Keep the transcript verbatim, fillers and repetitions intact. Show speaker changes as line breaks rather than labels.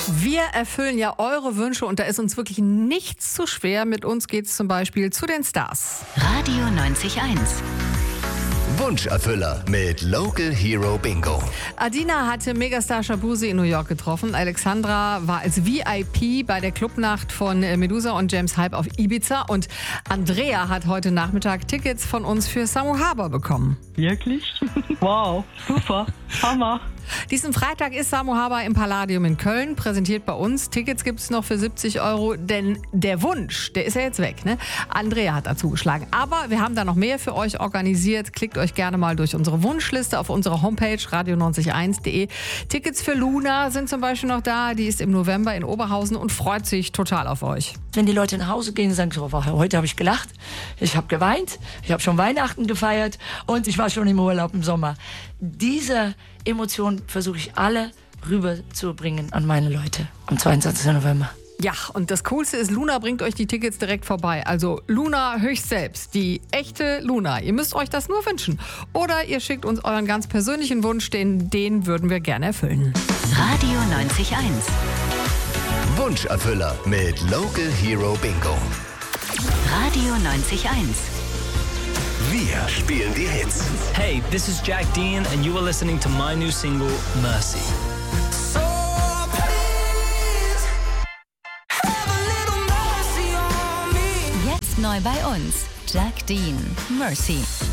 Wir erfüllen ja eure Wünsche und da ist uns wirklich nichts zu schwer. Mit uns geht's zum Beispiel zu den Stars.
Radio neunzig eins.
Wunscherfüller mit Local Hero Bingo.
Adina hatte Megastar Shabuzi in New York getroffen. Alexandra war als V I P bei der Clubnacht von Medusa und James Hype auf Ibiza. Und Andrea hat heute Nachmittag Tickets von uns für Samu Haber bekommen.
Wirklich? Wow, super, Hammer.
Diesen Freitag ist Samu Haber im Palladium in Köln, präsentiert bei uns. Tickets gibt es noch für siebzig Euro, denn der Wunsch, der ist ja jetzt weg. Ne? Andrea hat dazu geschlagen. Aber wir haben da noch mehr für euch organisiert. Klickt euch gerne mal durch unsere Wunschliste auf unserer Homepage radio neunzig eins punkt de. Tickets für Luna sind zum Beispiel noch da. Die ist im November in Oberhausen und freut sich total auf euch.
Wenn die Leute nach Hause gehen und sagen, so, heute habe ich gelacht, ich habe geweint, ich habe schon Weihnachten gefeiert und ich war schon im Urlaub im Sommer. Diese Emotionen versuche ich alle rüberzubringen an meine Leute am zweiundzwanzigsten November.
Ja, und das Coolste ist, Luna bringt euch die Tickets direkt vorbei. Also Luna höchst selbst, die echte Luna. Ihr müsst euch das nur wünschen. Oder ihr schickt uns euren ganz persönlichen Wunsch, den, den würden wir gerne erfüllen.
Radio neunzig eins.
Wunscherfüller mit Local Hero Bingo.
Radio neunzig eins.
Wir spielen die Hits.
Hey, this is Jack Dean and you are listening to my new single, Mercy.
So please have a little mercy on me.
Jetzt neu bei uns. Jack Dean, Mercy.